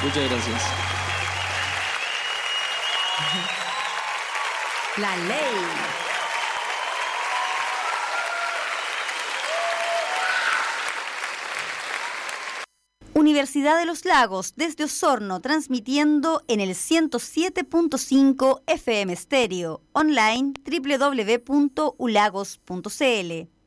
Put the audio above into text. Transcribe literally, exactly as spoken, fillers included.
Muchas gracias. La ley. Universidad de los Lagos, desde Osorno, transmitiendo en el ciento siete punto cinco F M Stereo, online doble u doble u doble u punto ulagos punto c l.